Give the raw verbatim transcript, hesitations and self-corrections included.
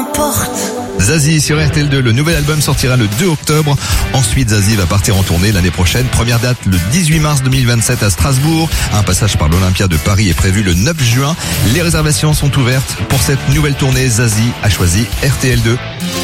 importe. Zazie sur R T L deux, le nouvel album sortira le deux octobre. Ensuite, Zazie va partir en tournée l'année prochaine. Première date le dix-huit mars deux mille vingt-sept à Strasbourg. Un passage par l'Olympia de Paris est prévu le neuf juin. Les réservations sont ouvertes. Pour cette nouvelle tournée, Zazie a choisi R T L deux.